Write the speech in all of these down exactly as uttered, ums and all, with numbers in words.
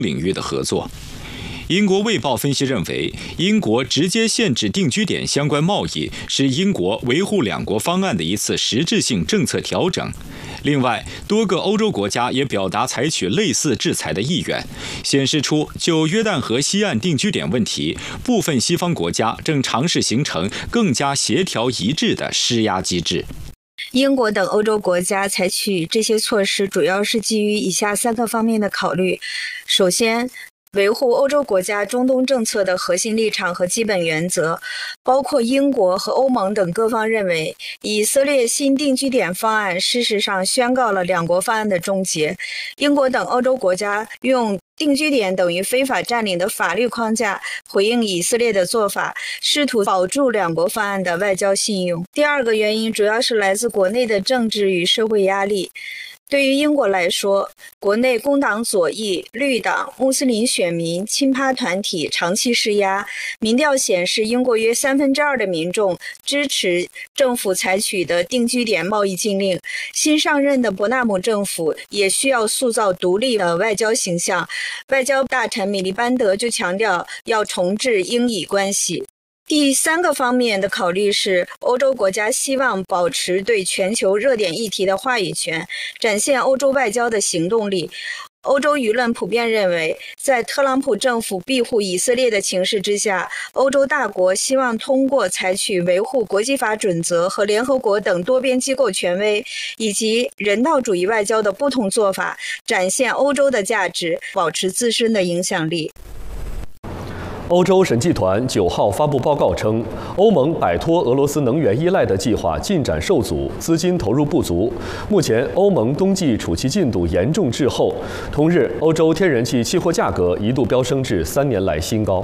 领域的合作。英国《卫报》分析认为，英国直接限制定居点相关贸易是英国维护两国方案的一次实质性政策调整。另外，多个欧洲国家也表达采取类似制裁的意愿，显示出就约旦河西岸定居点问题，部分西方国家正尝试形成更加协调一致的施压机制。 英国等欧洲国家采取这些措施，主要是基于以下三个方面的考虑。首先，维护欧洲国家中东政策的核心立场和基本原则，包括英国和欧盟等各方认为，以色列新定居点方案事实上宣告了两国方案的终结。英国等欧洲国家用定居点等于非法占领的法律框架回应以色列的做法，试图保住两国方案的外交信用。第二个原因主要是来自国内的政治与社会压力。对于英国来说，国内工党左翼、绿党、穆斯林选民、亲帕团体长期施压。民调显示，英国约三分之二的民众支持政府采取的定居点贸易禁令。新上任的伯纳姆政府也需要塑造独立的外交形象。外交大臣米利班德就强调要重置英以关系。第三个方面的考虑是，欧洲国家希望保持对全球热点议题的话语权，展现欧洲外交的行动力。欧洲舆论普遍认为，在特朗普政府庇护以色列的情势之下，欧洲大国希望通过采取维护国际法准则和联合国等多边机构权威以及人道主义外交的不同做法，展现欧洲的价值，保持自身的影响力。 欧洲审计团九号发布报告称，欧盟摆脱俄罗斯能源依赖的计划进展受阻，资金投入不足。目前，欧盟冬季储气进度严重滞后。同日，欧洲天然气期货价格一度飙升至三年来新高。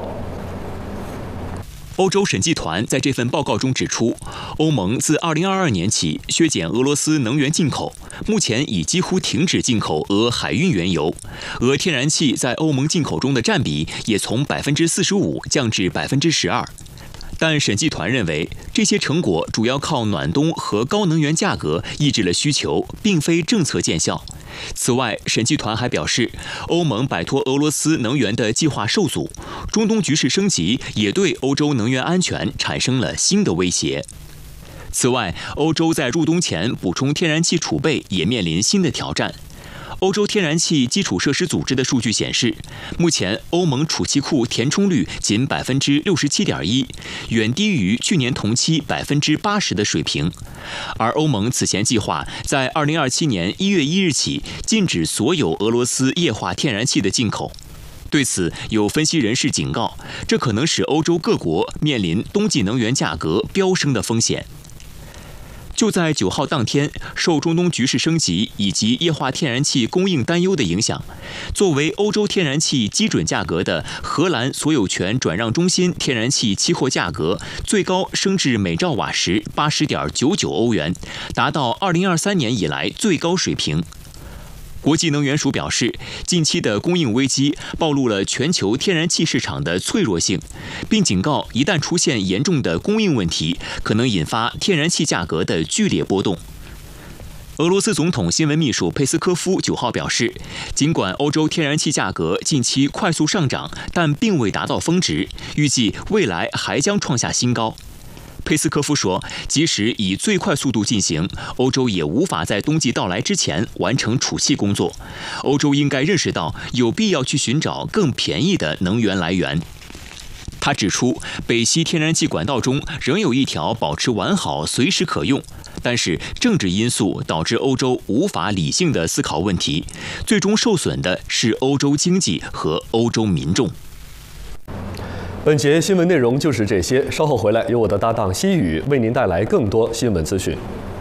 欧洲审计团在这份报告中指出，欧盟自二零二二年起削减俄罗斯能源进口，目前已几乎停止进口俄海运原油，俄天然气在欧盟进口中的占比也从百分之四十五降至百分之十二。但审计团认为，这些成果主要靠暖冬和高能源价格抑制了需求，并非政策见效。此外，审计团还表示，欧盟摆脱俄罗斯能源的计划受阻，中东局势升级也对欧洲能源安全产生了新的威胁。此外，欧洲在入冬前补充天然气储备也面临新的挑战。欧洲天然气基础设施组织的数据显示，目前欧盟储气库填充率仅百分之六十七点一，远低于去年同期百分之八十的水平。而欧盟此前计划在二零二七年一月一日起禁止所有俄罗斯液化天然气的进口。对此，有分析人士警告，这可能使欧洲各国面临冬季能源价格飙升的风险。就在九号当天，受中东局势升级以及液化天然气供应担忧的影响，作为欧洲天然气基准价格的荷兰所有权转让中心天然气期货价格最高升至每兆瓦时八十点九九欧元，达到二零二三年以来最高水平。国际能源署表示，近期的供应危机暴露了全球天然气市场的脆弱性，并警告一旦出现严重的供应问题，可能引发天然气价格的剧烈波动。俄罗斯总统新闻秘书佩斯科夫九号表示，尽管欧洲天然气价格近期快速上涨，但并未达到峰值，预计未来还将创下新高。佩斯科夫说，即使以最快速度进行，欧洲也无法在冬季到来之前完成储气工作。欧洲应该认识到有必要去寻找更便宜的能源来源。他指出，北溪天然气管道中仍有一条保持完好，随时可用，但是政治因素导致欧洲无法理性地思考问题，最终受损的是欧洲经济和欧洲民众。 本节新闻内容就是这些，稍后回来由我的搭档西宇为您带来更多新闻资讯。